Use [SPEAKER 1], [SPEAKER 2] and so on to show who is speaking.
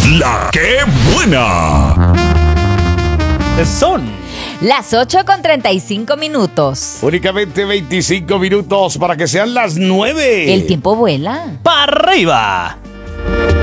[SPEAKER 1] La que buena.
[SPEAKER 2] Son
[SPEAKER 3] las 8:35.
[SPEAKER 1] Únicamente 25 minutos para que sean las 9.
[SPEAKER 3] El tiempo vuela.
[SPEAKER 2] para arriba.